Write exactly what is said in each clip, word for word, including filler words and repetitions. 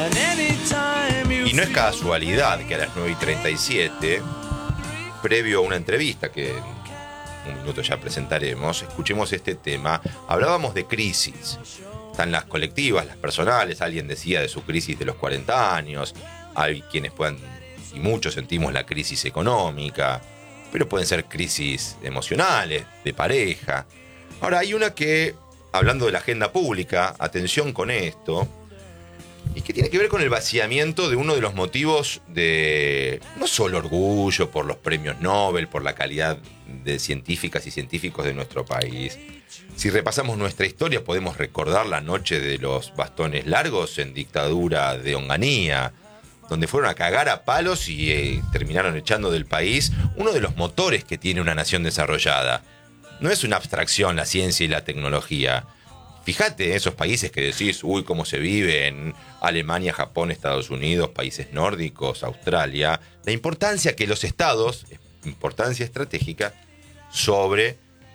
Y no es casualidad que a las nueve y treinta y siete, previo a una entrevista que en un minuto ya presentaremos, escuchemos este tema. Hablábamos de crisis. Están las colectivas, las personales. Alguien decía de su crisis de los cuarenta años. Hay quienes puedan, y muchos sentimos la crisis económica, pero pueden ser crisis emocionales, de pareja. Ahora, hay una que, hablando de la agenda pública, atención con esto, y que tiene que ver con el vaciamiento de uno de los motivos de no solo orgullo por los premios Nobel, por la calidad de científicas y científicos de nuestro país. Si repasamos nuestra historia, podemos recordar la noche de los bastones largos en dictadura de Onganía, donde fueron a cagar a palos y eh, terminaron echando del país uno de los motores que tiene una nación desarrollada. No es una abstracción la ciencia y la tecnología. Fíjate, esos países que decís, uy, cómo se vive en Alemania, Japón, Estados Unidos, países nórdicos, Australia, la importancia que los estados, importancia estratégica, sobre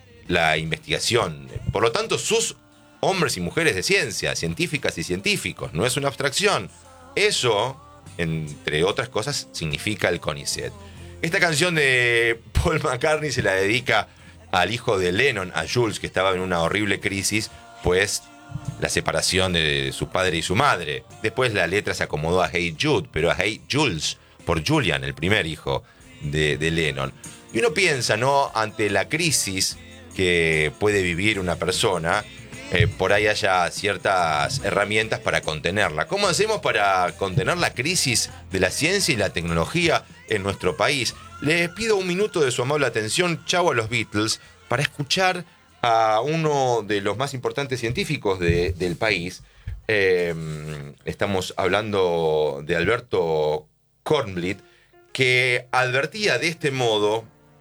la investigación. Por lo tanto, sus hombres y mujeres de ciencia, científicas y científicos, no es una abstracción. Eso, entre otras cosas, significa el CONICET. Esta canción de Paul McCartney se la dedica al hijo de Lennon, a Jules, que estaba en una horrible crisis, pues la separación de su padre y su madre. Después la letra se acomodó a Hey Jude, pero a Hey Jules, por Julian, el primer hijo de, de Lennon. Y uno piensa, ¿no?, ante la crisis que puede vivir una persona, eh, por ahí haya ciertas herramientas para contenerla. ¿Cómo hacemos para contener la crisis de la ciencia y la tecnología en nuestro país? Les pido un minuto de su amable atención, chau a los Beatles, para escuchar a uno de los más importantes científicos de, del país. Eh, estamos hablando de Alberto Kornblit, que advertía de este modo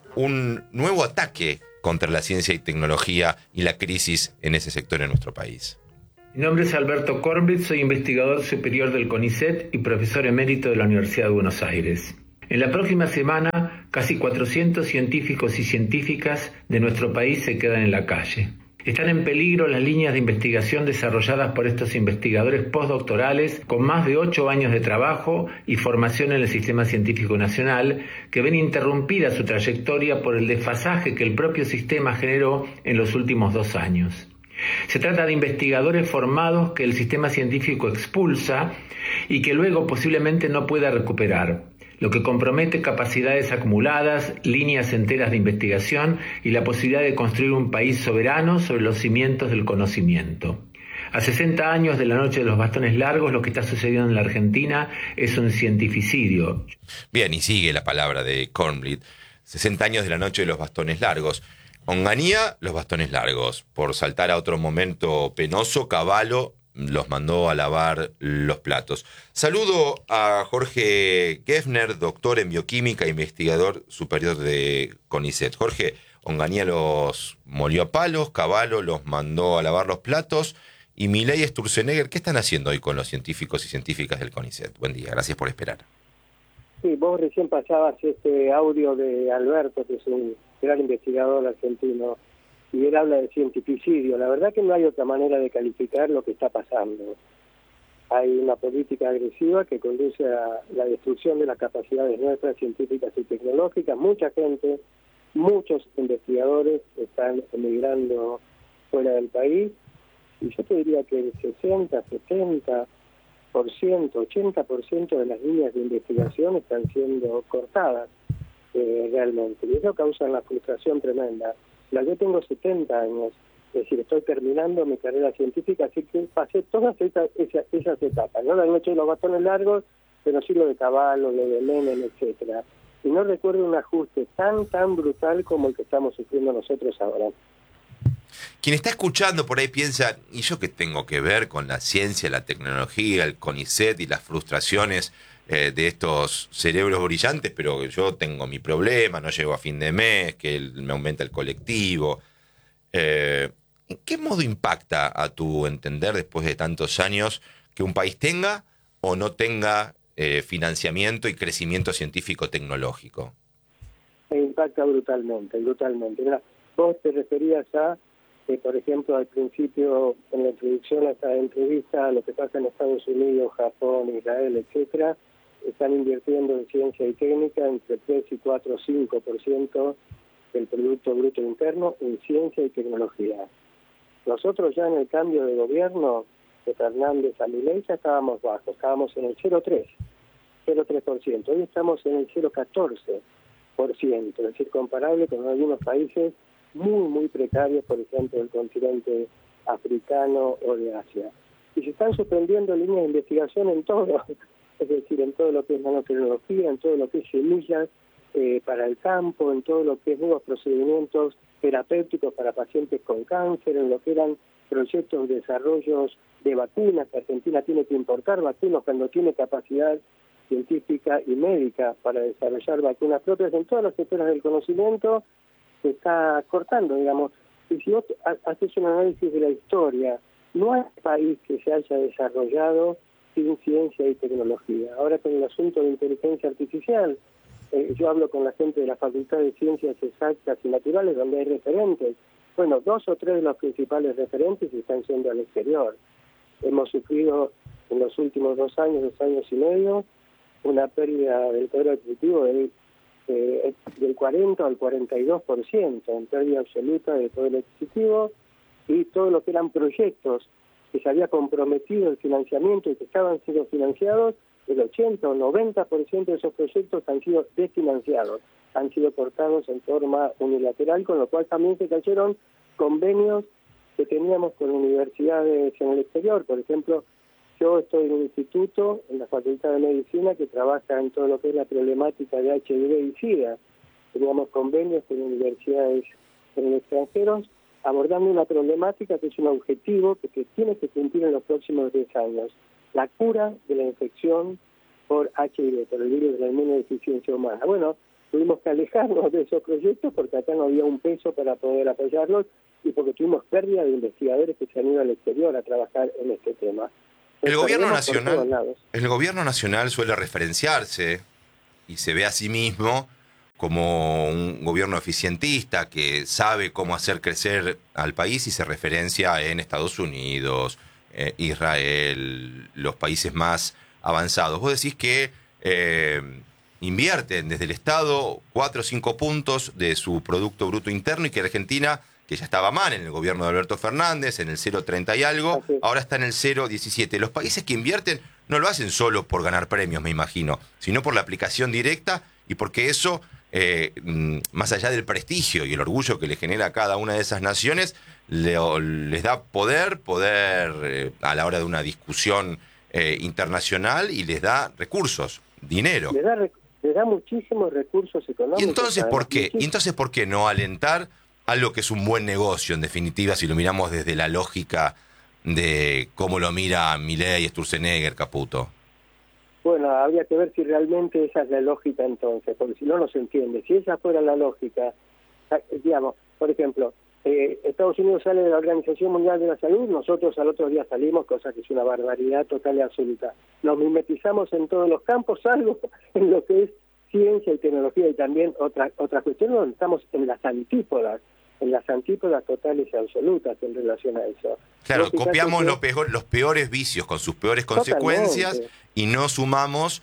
un nuevo ataque contra la ciencia y tecnología y la crisis en ese sector en nuestro país. Mi nombre es Alberto Kornblit, soy investigador superior del CONICET y profesor emérito de la Universidad de Buenos Aires. En la próxima semana, casi cuatrocientos científicos y científicas de nuestro país se quedan en la calle. Están en peligro las líneas de investigación desarrolladas por estos investigadores postdoctorales con más de ocho años de trabajo y formación en el sistema científico nacional, que ven interrumpida su trayectoria por el desfasaje que el propio sistema generó en los últimos dos años. Se trata de investigadores formados que el sistema científico expulsa y que luego posiblemente no pueda recuperar, lo que compromete capacidades acumuladas, líneas enteras de investigación y la posibilidad de construir un país soberano sobre los cimientos del conocimiento. A sesenta años de la noche de los bastones largos, lo que está sucediendo en la Argentina es un cientificidio. Bien, y sigue la palabra de Kornblit. sesenta años de la noche de los bastones largos. Onganía, los bastones largos. Por saltar a otro momento penoso, Cavallo los mandó a lavar los platos. Saludo a Jorge Geffner, doctor en bioquímica e investigador superior de CONICET. Jorge, Onganía los molió a palos, Cavallo los mandó a lavar los platos, y Milei Sturzenegger, ¿qué están haciendo hoy con los científicos y científicas del CONICET? Buen día, gracias por esperar. Sí, vos recién pasabas este audio de Alberto, que es un gran investigador argentino, y él habla de cientificidio. La verdad que no hay otra manera de calificar lo que está pasando. Hay una política agresiva que conduce a la destrucción de las capacidades nuestras científicas y tecnológicas. Mucha gente, muchos investigadores están emigrando fuera del país, y yo te diría que el sesenta, setenta por ciento, ochenta por ciento de las líneas de investigación están siendo cortadas eh, realmente, y eso causa una frustración tremenda. La, yo tengo setenta años, es decir, estoy terminando mi carrera científica, así que pasé todas esas, esas, esas etapas, no la noche de los bastones largos, pero sí lo de Cavallo, lo de Lenin, etcétera. Y no recuerdo un ajuste tan, tan brutal como el que estamos sufriendo nosotros ahora. Quien está escuchando por ahí piensa, ¿y yo qué tengo que ver con la ciencia, la tecnología, el CONICET y las frustraciones eh, de estos cerebros brillantes? Pero yo tengo mi problema, no llego a fin de mes, que el, me aumenta el colectivo. Eh, ¿En qué modo impacta, a tu entender, después de tantos años, que un país tenga o no tenga eh, financiamiento y crecimiento científico-tecnológico? Me impacta brutalmente, brutalmente. Mira, vos te referías a Eh, por ejemplo, al principio, en la introducción a esta entrevista, lo que pasa en Estados Unidos, Japón, Israel, etcétera, están invirtiendo en ciencia y técnica entre tres y cuatro o cinco por ciento del Producto Bruto Interno en ciencia y tecnología. Nosotros ya en el cambio de gobierno de Fernández a Milei ya estábamos bajos, estábamos en el cero coma tres por ciento. Hoy estamos en el cero coma catorce por ciento, es decir, comparable con algunos países muy, muy precarios, por ejemplo, del continente africano o de Asia. Y se están suspendiendo líneas de investigación en todo, es decir, en todo lo que es nanotecnología, en todo lo que es semillas eh, para el campo, en todo lo que es nuevos procedimientos terapéuticos para pacientes con cáncer, en lo que eran proyectos de desarrollos de vacunas, que Argentina tiene que importar vacunas cuando tiene capacidad científica y médica para desarrollar vacunas propias. En todas las esferas del conocimiento se está cortando, digamos. Y si vos haces un análisis de la historia, no hay país que se haya desarrollado sin ciencia y tecnología. Ahora con el asunto de inteligencia artificial, eh, yo hablo con la gente de la Facultad de Ciencias Exactas y Naturales, donde hay referentes. Bueno, dos o tres de los principales referentes están yendo al exterior. Hemos sufrido en los últimos dos años, dos años y medio, una pérdida del poder adquisitivo del, eh, del cuarenta al cuarenta y dos por ciento, en pérdida absoluta del poder adquisitivo, y todo lo que eran proyectos que se había comprometido el financiamiento y que estaban siendo financiados, el ochenta o noventa por ciento de esos proyectos han sido desfinanciados, han sido cortados en forma unilateral, con lo cual también se cayeron convenios que teníamos con universidades en el exterior. Por ejemplo, yo estoy en un instituto, en la Facultad de Medicina, que trabaja en todo lo que es la problemática de H I V y SIDA. Teníamos convenios con universidades en el extranjero, abordando una problemática que es un objetivo que se tiene que cumplir en los próximos diez años. La cura de la infección por H I V, por el virus de la inmunodeficiencia humana. Bueno, tuvimos que alejarnos de esos proyectos porque acá no había un peso para poder apoyarlos y porque tuvimos pérdida de investigadores que se han ido al exterior a trabajar en este tema. El gobierno nacional, el gobierno nacional suele referenciarse y se ve a sí mismo como un gobierno eficientista que sabe cómo hacer crecer al país y se referencia en Estados Unidos, eh, Israel, los países más avanzados. Vos decís que eh, invierten desde el Estado cuatro o cinco puntos de su Producto Bruto Interno y que Argentina, que ya estaba mal en el gobierno de Alberto Fernández, en el cero coma treinta y algo, ahora está en el cero coma diecisiete. Los países que invierten no lo hacen solo por ganar premios, me imagino, sino por la aplicación directa y porque eso, eh, más allá del prestigio y el orgullo que le genera a cada una de esas naciones, le, les da poder, poder eh, a la hora de una discusión eh, internacional y les da recursos, dinero. Le da, le da muchísimos recursos económicos. ¿Y entonces por qué? ¿Y entonces por qué no alentar algo que es un buen negocio, en definitiva, si lo miramos desde la lógica de cómo lo mira Milei, Sturzenegger, Caputo? Bueno, habría que ver si realmente esa es la lógica entonces, porque si no, no se entiende. Si esa fuera la lógica, digamos, por ejemplo, eh, Estados Unidos sale de la Organización Mundial de la Salud, nosotros al otro día salimos, cosa que es una barbaridad total y absoluta. Nos mimetizamos en todos los campos, salvo en lo que es ciencia y tecnología, y también otra, otra cuestión donde estamos en las antípodas, en las antípodas totales y absolutas en relación a eso. Claro, copiamos que... lo peor, los peores vicios con sus peores consecuencias. Totalmente. Y no sumamos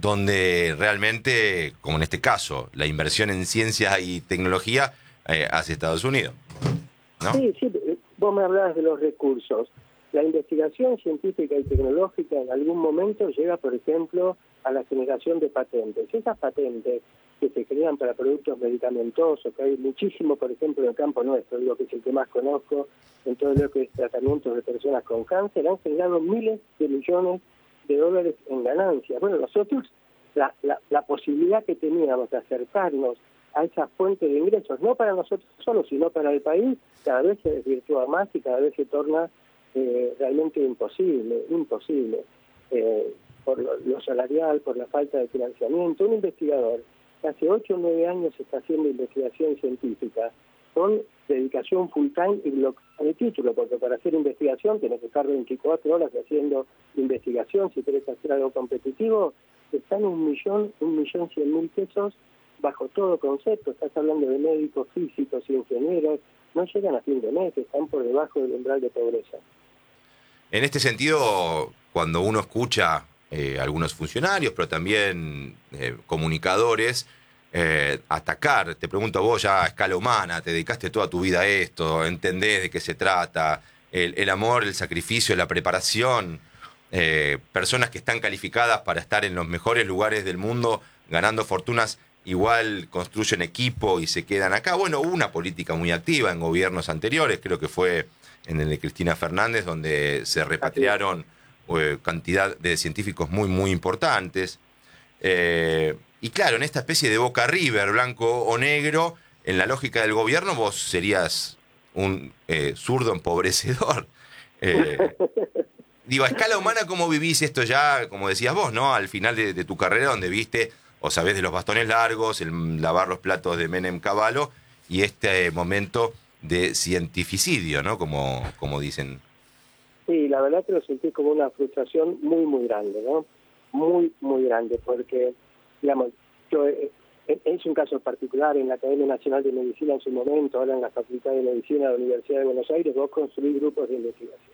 donde realmente, como en este caso, la inversión en ciencia y tecnología eh, hace Estados Unidos, ¿no? Sí, sí, vos me hablabas de los recursos. La investigación científica y tecnológica en algún momento llega, por ejemplo, a la generación de patentes. Esas patentes que se crean para productos medicamentosos, que hay muchísimo, por ejemplo, en el campo nuestro, digo que es el que más conozco, en todo lo que es tratamientos de personas con cáncer, han generado miles de millones de dólares en ganancias. Bueno, nosotros, la, la, la posibilidad que teníamos de acercarnos a esa fuente de ingresos, no para nosotros solos, sino para el país, cada vez se desvirtúa más y cada vez se torna eh, realmente imposible, imposible, eh, por lo, lo salarial, por la falta de financiamiento. Un investigador que hace ocho o nueve años está haciendo investigación científica, con dedicación full time y bloqueo de título, porque para hacer investigación tenés que estar veinticuatro horas haciendo investigación, si querés hacer algo competitivo, están un millón, un millón cien mil pesos bajo todo concepto. Estás hablando de médicos, físicos, ingenieros, no llegan a fin de mes, están por debajo del umbral de pobreza. En este sentido, cuando uno escucha eh, algunos funcionarios, pero también eh, comunicadores, eh, atacar, te pregunto a vos ya a escala humana, te dedicaste toda tu vida a esto, entendés de qué se trata, el, el amor, el sacrificio, la preparación, eh, personas que están calificadas para estar en los mejores lugares del mundo, ganando fortunas, igual construyen equipo y se quedan acá. Bueno, hubo una política muy activa en gobiernos anteriores, creo que fue en el de Cristina Fernández, donde se repatriaron eh, cantidad de científicos muy, muy importantes. Eh, y claro, en esta especie de Boca River, blanco o negro, en la lógica del gobierno vos serías un eh, zurdo empobrecedor. Eh, digo, a escala humana, ¿cómo vivís esto ya, como decías vos, ¿no? Al final de, de tu carrera, donde viste, o sabés de los bastones largos, el lavar los platos de Menem Cavallo, y este momento de cientificidio, ¿no? Como, como dicen. Sí, la verdad que lo sentí como una frustración muy, muy grande, ¿no? Muy, muy grande, porque, digamos, yo, eh, es un caso particular en la Academia Nacional de Medicina en su momento, ahora en la Facultad de Medicina de la Universidad de Buenos Aires, vos construís grupos de investigación.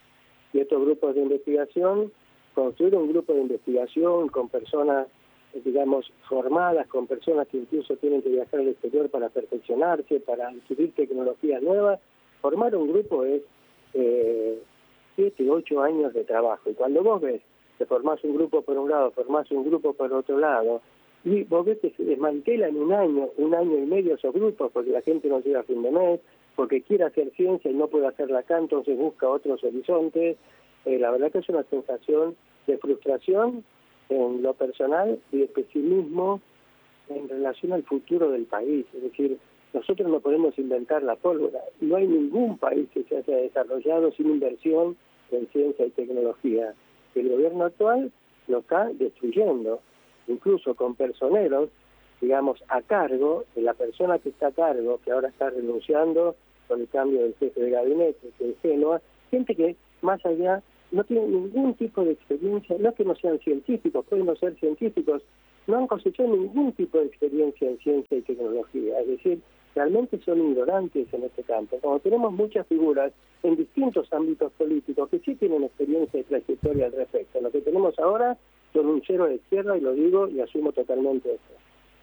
Y estos grupos de investigación, construir un grupo de investigación con personas, digamos, formadas, con personas que incluso tienen que viajar al exterior para perfeccionarse, para adquirir tecnologías nuevas, formar un grupo es eh, siete, ocho años de trabajo. Y cuando vos ves que formás un grupo por un lado, formás un grupo por otro lado, y vos ves que se desmantela en un año, un año y medio esos grupos, porque la gente no llega a fin de mes, porque quiere hacer ciencia y no puede hacerla acá, entonces busca otros horizontes. Eh, la verdad que es una sensación de frustración en lo personal y de pesimismo en relación al futuro del país. Es decir, nosotros no podemos inventar la pólvora. No hay ningún país que se haya desarrollado sin inversión en ciencia y tecnología. El gobierno actual lo está destruyendo, incluso con personeros, digamos, a cargo, de la persona que está a cargo, que ahora está renunciando con el cambio del jefe de gabinete, que es Génova, gente que más allá no tienen ningún tipo de experiencia, no es que no sean científicos, pueden no ser científicos, no han cosechado ningún tipo de experiencia en ciencia y tecnología, es decir, realmente son ignorantes en este campo. Como tenemos muchas figuras en distintos ámbitos políticos que sí tienen experiencia y trayectoria al respecto, lo que tenemos ahora son un cero de izquierda, y lo digo y asumo totalmente esto.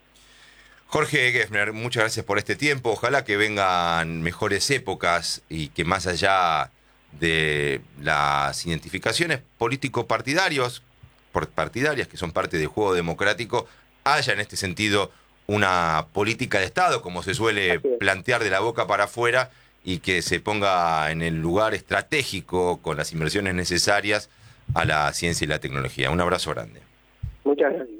Jorge Geffner, muchas gracias por este tiempo, ojalá que vengan mejores épocas y que más allá de las identificaciones político-partidarios, partidarias que son parte del juego democrático, haya en este sentido una política de Estado, como se suele plantear de la boca para afuera, y que se ponga en el lugar estratégico con las inversiones necesarias a la ciencia y la tecnología. Un abrazo grande. Muchas gracias.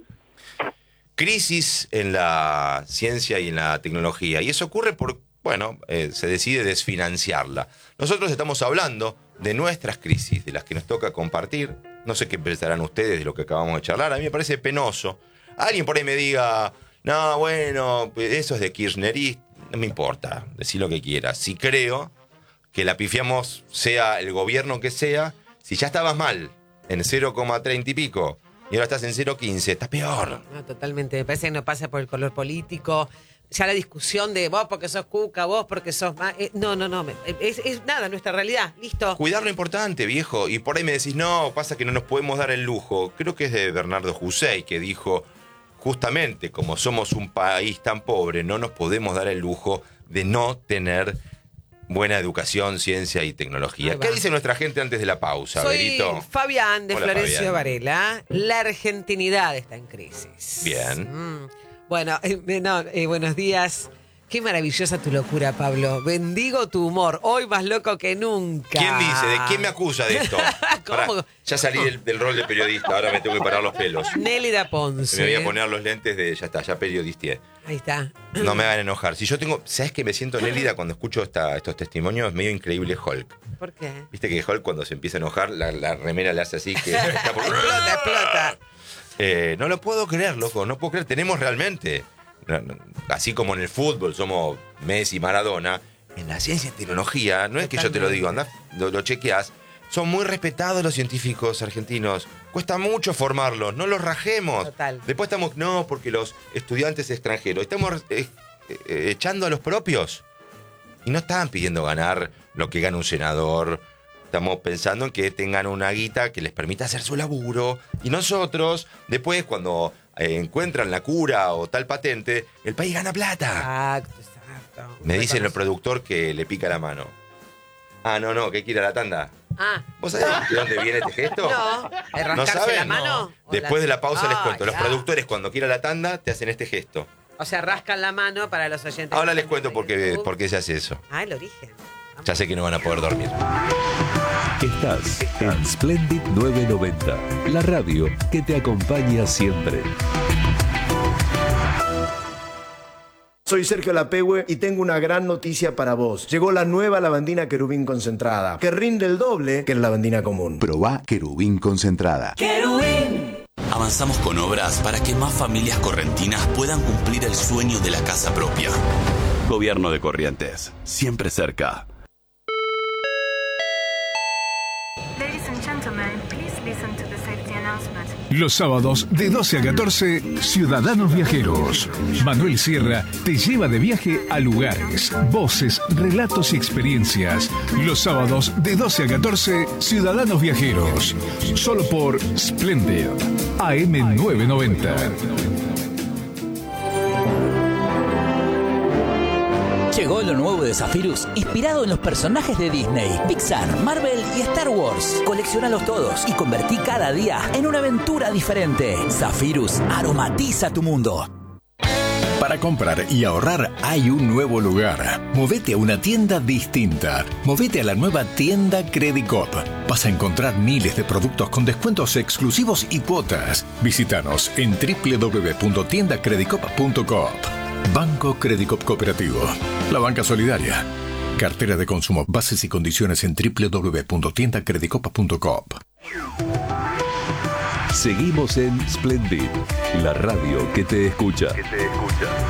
Crisis en la ciencia y en la tecnología, y eso ocurre por bueno, eh, se decide desfinanciarla. Nosotros estamos hablando de nuestras crisis, de las que nos toca compartir. No sé qué pensarán ustedes de lo que acabamos de charlar. A mí me parece penoso. Alguien por ahí me diga, no, bueno, eso es de kirchnerista. No me importa, decir lo que quieras. Si creo que la pifiamos, sea el gobierno que sea, si ya estabas mal en cero coma treinta y pico y ahora estás en cero coma quince, está peor. No, totalmente. Me parece que no pasa por el color político. Ya la discusión de vos porque sos cuca, vos porque sos más... Eh, no, no, no. Es, es nada, nuestra realidad. Listo. Cuidar lo importante, viejo. Y por ahí me decís, no, pasa que no nos podemos dar el lujo. Creo que es de Bernardo Hussein, que dijo, justamente, como somos un país tan pobre, no nos podemos dar el lujo de no tener buena educación, ciencia y tecnología. ¿Qué dice nuestra gente antes de la pausa, Soy Berito? Fabián de Hola, Florencio Fabián. Varela. La argentinidad está en crisis. Bien. Mm. Bueno, eh, no, eh, buenos días. Qué maravillosa tu locura, Pablo. Bendigo tu humor. Hoy más loco que nunca. ¿Quién dice? ¿De quién me acusa de esto? ¿Cómo? Pará, ya salí del, del rol de periodista, ahora me tengo que parar los pelos. Nélida Ponce. Me voy a poner los lentes de, ya está, ya periodistié. Ahí está. No me hagan enojar. Si yo tengo, ¿sabes que me siento Nélida cuando escucho esta, estos testimonios? Medio increíble Hulk. ¿Por qué? Viste que Hulk cuando se empieza a enojar, la, la remera le hace así que está por... Explota, explota. Eh, no lo puedo creer, loco, no puedo creer. Tenemos realmente, así como en el fútbol somos Messi, Maradona, en la ciencia y tecnología, no es que yo te lo digo, andá, lo, lo chequeás, son muy respetados los científicos argentinos. Cuesta mucho formarlos, no los rajemos. Total. Después estamos, no, porque los estudiantes extranjeros, estamos eh, eh, echando a los propios. Y no están pidiendo ganar lo que gana un senador. Estamos pensando en que tengan una guita que les permita hacer su laburo. Y nosotros, después, cuando eh, encuentran la cura o tal patente, el país gana plata. Exacto, exacto. Me dice el productor que le pica la mano. Ah, no, no, que hay que ir a la tanda. Ah. ¿Vos sabés de dónde viene este gesto? No. ¿De rascarse ¿No sabes? la mano? No. Después de la pausa ah, les cuento. Los claro. productores, cuando quiera la tanda, te hacen este gesto. O sea, rascan la mano para los oyentes. Ahora les cuento por qué, por qué se hace eso. Ah, el origen. Vamos. Ya sé que no van a poder dormir. Estás en Splendid novecientos noventa, la radio que te acompaña siempre. Soy Sergio Lapehue y tengo una gran noticia para vos. Llegó la nueva lavandina querubín concentrada, que rinde el doble que la lavandina común. Probá querubín concentrada. ¡Querubín! Avanzamos con obras para que más familias correntinas puedan cumplir el sueño de la casa propia. Gobierno de Corrientes, siempre cerca. Ladies and gentlemen, please listen to the safety announcement. Los sábados de doce a catorce, Ciudadanos Viajeros. Manuel Sierra te lleva de viaje a lugares, voces, relatos y experiencias. Los sábados de doce a catorce, Ciudadanos Viajeros. Solo por Splendid, A M novecientos noventa. Llegó lo nuevo de Zephyrus, inspirado en los personajes de Disney, Pixar, Marvel y Star Wars. Colecciónalos todos y convertí cada día en una aventura diferente. Zephyrus aromatiza tu mundo. Para comprar y ahorrar hay un nuevo lugar. Movete a una tienda distinta. Movete a la nueva tienda Credicop. Vas a encontrar miles de productos con descuentos exclusivos y cuotas. Visítanos en doble u doble u doble u punto tienda credicop punto coop. Banco Credicop Cooperativo. La banca solidaria. Cartera de consumo. Bases y condiciones en doble u doble u doble u punto tienda credicop punto coop. Seguimos en Splendid, la radio que te escucha. Que te escucha.